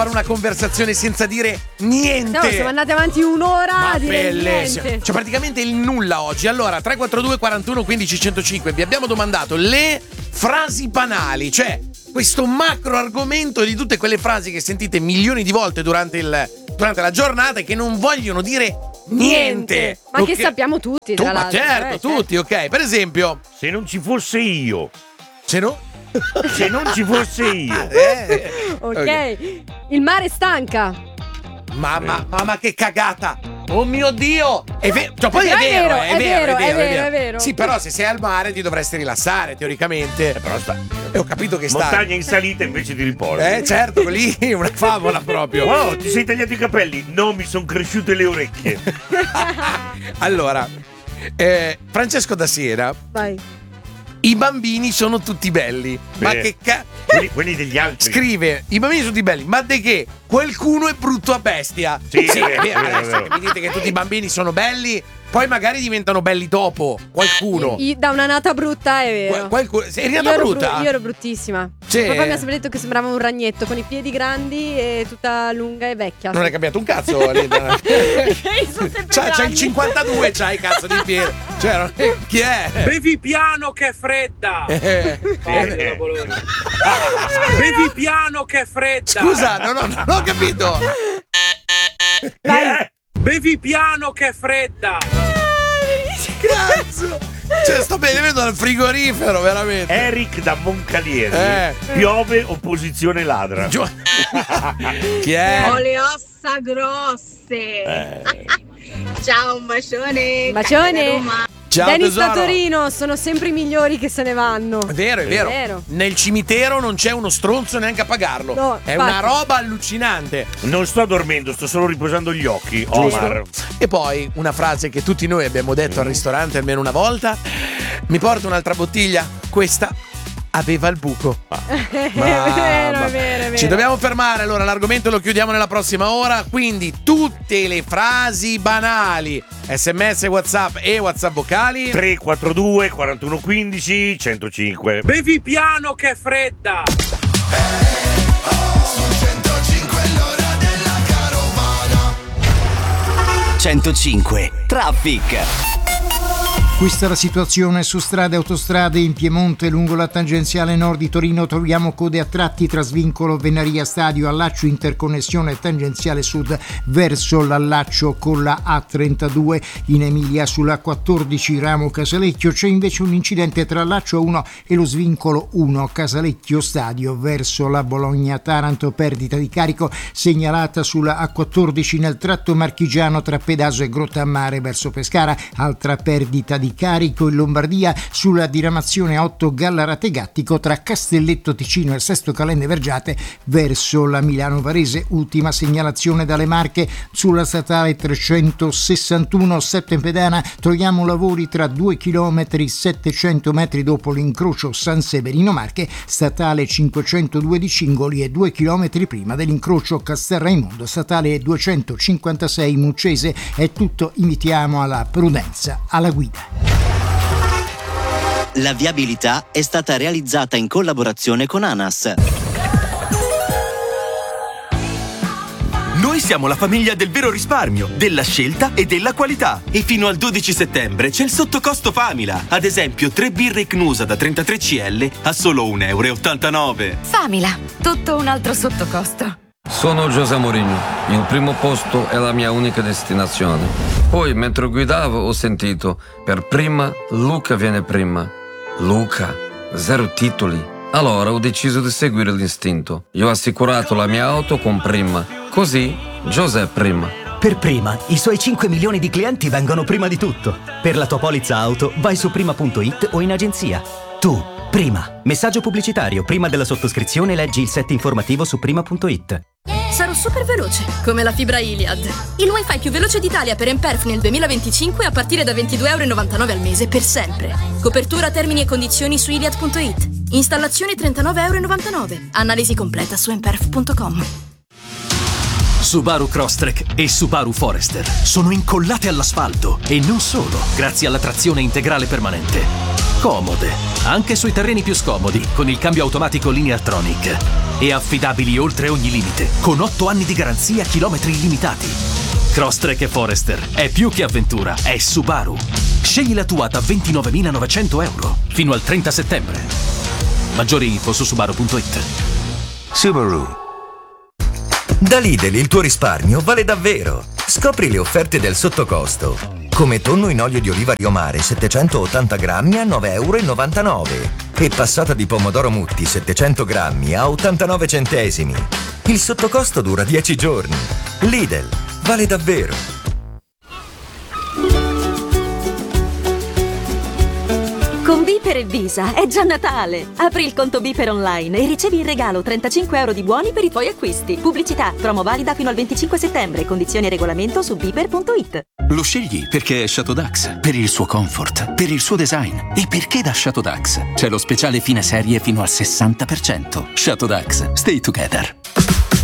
una conversazione senza dire niente. No, siamo andati avanti un'ora a dire bellissimo. niente. Cioè praticamente il nulla oggi. Allora 342 41 15 105 vi abbiamo domandato le frasi banali, cioè questo macro argomento di tutte quelle frasi che sentite milioni di volte durante la giornata e che non vogliono dire niente. Ma che sappiamo tutti, tra Ma l'altro. certo, tutti, ok. Per esempio, se non ci fosse io. Se non ci fosse io. Ok. Il mare stanca. Ma che cagata! Oh mio Dio! È vero, cioè, poi è vero. Sì, però se sei al mare ti dovresti rilassare, teoricamente. Però ho capito che sta. Montagna in salita invece di riposo. Certo, lì è una favola proprio. Oh, ti sei tagliato i capelli? No, mi sono cresciute le orecchie. Allora, Francesco da Siena. Vai. I bambini sono tutti belli. Ma che quelli degli altri. Scrive: i bambini sono tutti belli, ma di che? Qualcuno è brutto a bestia. Sì, è vero. Adesso che mi dite che tutti i bambini sono belli, poi magari diventano belli dopo. Qualcuno. Da una nata brutta, è vero. Sei nata brutta? Io ero bruttissima. Sì. Papà mi ha sempre detto che sembrava un ragnetto con i piedi grandi e tutta lunga e vecchia. Non è cambiato un cazzo, Linda. C'hai il 52, c'hai cazzo di piedi. Cioè, chi è? Bevi piano che è fredda. Bevi piano che è fredda. Scusa, non ho capito. Vai. Bevi piano che è fredda. Cazzo. Cioè, sto bevendo dal frigorifero, veramente. Eric da Moncalieri. Piove, opposizione ladra. Chi è? Ho le ossa grosse. Ciao, un bacione. Bacione. Ciao, Dennis da tesoro. Torino, sono sempre i migliori che se ne vanno. È vero. Nel cimitero non c'è uno stronzo neanche a pagarlo. No, è infatti. una roba allucinante. Non sto dormendo, sto solo riposando gli occhi. Omar. E poi una frase che tutti noi abbiamo detto al ristorante almeno una volta: mi porto un'altra bottiglia? Questa aveva il buco. È vero. Ci dobbiamo fermare, allora l'argomento lo chiudiamo nella prossima ora. Quindi tutte le frasi banali, SMS, WhatsApp e WhatsApp vocali 342 41 15 105. Bevi piano che è fredda. 105 Traffic. Questa è la situazione su strade e autostrade in Piemonte. Lungo la tangenziale nord di Torino troviamo code a tratti tra svincolo Venaria Stadio, allaccio interconnessione tangenziale sud verso l'allaccio con la A32. In Emilia sulla 14 ramo Casalecchio c'è invece un incidente tra allaccio 1 e lo svincolo 1 Casalecchio Stadio verso la Bologna-Taranto, perdita di carico segnalata sulla A14 nel tratto marchigiano tra Pedaso e Grottammare verso Pescara, altra perdita di carico in Lombardia sulla diramazione 8 Gallarate Gattico tra Castelletto Ticino e Sesto Calende Vergiate verso la Milano Varese. Ultima segnalazione dalle Marche sulla statale 361 Settempedana troviamo lavori tra 2 km 700 metri dopo l'incrocio San Severino Marche, statale 502 di Cingoli e 2 km prima dell'incrocio Castel Raimondo, statale 256 Muccese. È tutto, invitiamo alla prudenza alla guida. La viabilità è stata realizzata in collaborazione con ANAS. Noi siamo la famiglia del vero risparmio, della scelta e della qualità. E fino al 12 settembre c'è il sottocosto Famila. Ad esempio, 3 birre Cnusa da 33 CL a solo €1,89. Famila, tutto un altro sottocosto. Sono José Mourinho. Il primo posto è la mia unica destinazione. Poi, mentre guidavo, ho sentito: per prima, Luca viene prima. Luca, 0 titoli. Allora ho deciso di seguire l'istinto. Io ho assicurato la mia auto con Prima. Così, José prima. Per Prima, i suoi 5 milioni di clienti vengono prima di tutto. Per la tua polizza auto, vai su prima.it o in agenzia. Tu, Prima. Messaggio pubblicitario. Prima della sottoscrizione leggi il set informativo su prima.it. Sarò super veloce, come la fibra Iliad. Il wifi più veloce d'Italia per Emperf nel 2025 a partire da €22,99 al mese per sempre. Copertura, termini e condizioni su iliad.it. Installazione €39,99. Analisi completa su emperf.com. Subaru Crosstrek e Subaru Forester sono incollate all'asfalto e non solo, grazie alla trazione integrale permanente. comode, anche sui terreni più scomodi, con il cambio automatico Lineartronic. E affidabili oltre ogni limite, con 8 anni di garanzia, chilometri illimitati. Crosstrek e Forester è più che avventura, è Subaru. Scegli la tua da 29.900 euro fino al 30 settembre. Maggiori info su Subaru.it. Subaru. Da Lidl il tuo risparmio vale davvero. Scopri le offerte del sottocosto. Come tonno in olio di oliva Rio Mare 780 grammi a 9,99 euro. E passata di pomodoro Mutti 700 grammi a 89 centesimi. Il sottocosto dura 10 giorni. Lidl, vale davvero. Con Biper e Visa è già Natale! Apri il conto Biper online e ricevi in regalo 35 euro di buoni per i tuoi acquisti. Pubblicità, promo valida fino al 25 settembre. Condizioni e regolamento su biper.it. Lo scegli perché è Chateau Dax, per il suo comfort, per il suo design e perché da Chateau Dax c'è lo speciale fine serie fino al 60%. Chateau Dax, stay together.